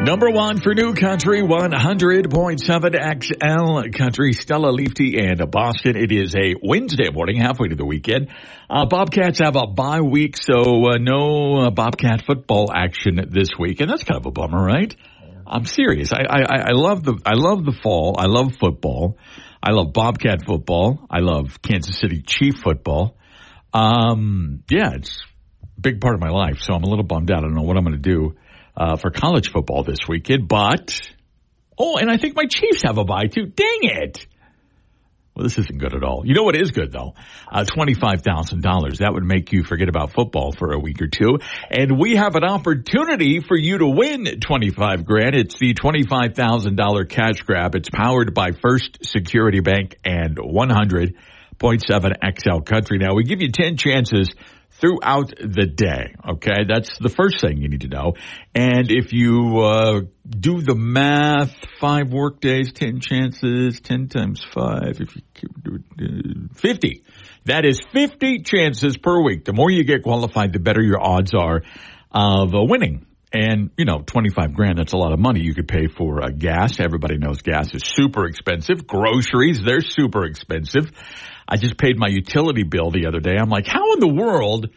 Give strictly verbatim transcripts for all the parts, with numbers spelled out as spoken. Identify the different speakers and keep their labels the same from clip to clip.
Speaker 1: Number one for New Country, one hundred point seven X L Country, Stella Leafty and Boston. It is a Wednesday morning, halfway to the weekend. Uh, Bobcats have a bye week, so uh, no uh, Bobcat football action this week, and that's kind of a bummer, right? I'm serious. I, I, I love the I love the fall. I love football. I love Bobcat football. I love Kansas City Chief football. Um, yeah, it's a big part of my life, so I'm a little bummed out. I don't know what I'm going to do Uh, for college football this weekend, but, oh, and I think my Chiefs have a bye too. Dang it. Well, this isn't good at all. You know what is good, though? Uh, twenty-five thousand dollars. That would make you forget about football for a week or two. And we have an opportunity for you to win twenty-five grand. It's the twenty-five thousand dollars cash grab. It's powered by First Security Bank and one hundred point seven X L Country. Now, we give you ten chances throughout the day, okay? That's the first thing you need to know. And if you uh, do the math, five work days, ten chances, ten times five, if you do uh, fifty. That is fifty chances per week. The more you get qualified, the better your odds are of uh, winning. And, you know, twenty-five grand, that's a lot of money you could pay for uh, gas. Everybody knows gas is super expensive. Groceries, they're super expensive. I just paid my utility bill the other day. I'm like, how in the world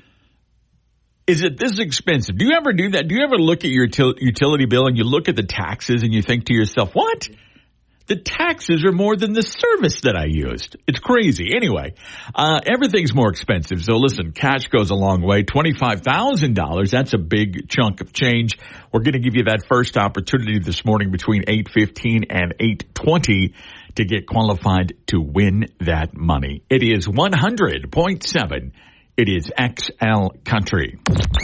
Speaker 1: is it this expensive? Do you ever do that? Do you ever look at your util- utility bill and you look at the taxes and you think to yourself, what? The taxes are more than the service that I used. It's crazy. Anyway, uh, everything's more expensive. So listen, cash goes a long way. twenty-five thousand dollars, that's a big chunk of change. We're going to give you that first opportunity this morning between eight fifteen and eight twenty to get qualified to win that money. It is one hundred point seven. It is X L Country.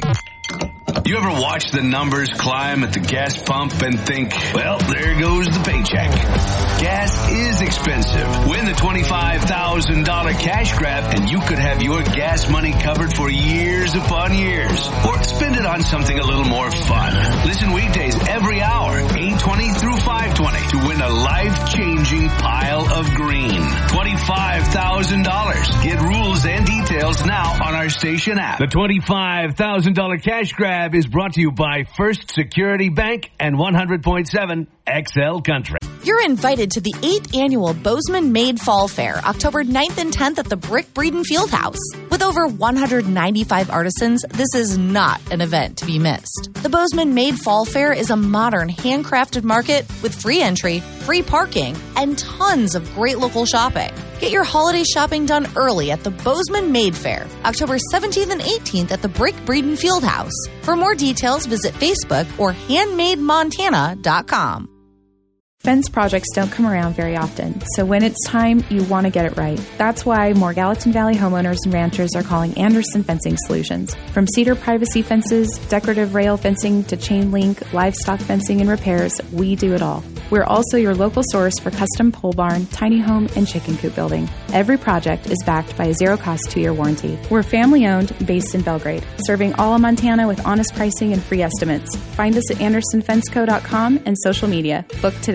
Speaker 2: You ever watch the numbers climb at the gas pump and think, well, there goes the paycheck? Gas is expensive. Win the twenty-five thousand dollars cash grab and you could have your gas money covered for years upon years. Or spend it on something a little more fun. Listen weekdays every hour, eight twenty through five twenty, to win a life-changing pile of green. twenty-five thousand dollars. Get rules and details now on our station app.
Speaker 3: The twenty-five thousand dollars cash grab is brought to you by First Security Bank and one hundred point seven X L Country.
Speaker 4: You're invited to the eighth annual Bozeman Made Fall Fair, October ninth and tenth at the Brick Breeden Fieldhouse. With over one hundred ninety-five artisans, this is not an event to be missed. The Bozeman Made Fall Fair is a modern, handcrafted market with free entry, free parking, and tons of great local shopping. Get your holiday shopping done early at the Bozeman Made Fair, October seventeenth and eighteenth at the Brick Breeden Fieldhouse. For more details, visit Facebook or handmade montana dot com.
Speaker 5: Fence projects don't come around very often, so when it's time, you want to get it right. That's why more Gallatin Valley homeowners and ranchers are calling Anderson Fencing Solutions. From cedar privacy fences, decorative rail fencing, to chain link, livestock fencing, and repairs, we do it all. We're also your local source for custom pole barn, tiny home, and chicken coop building. Every project is backed by a zero-cost two-year warranty. We're family-owned, based in Belgrade, serving all of Montana with honest pricing and free estimates. Find us at anderson fence co dot com and social media. Book today.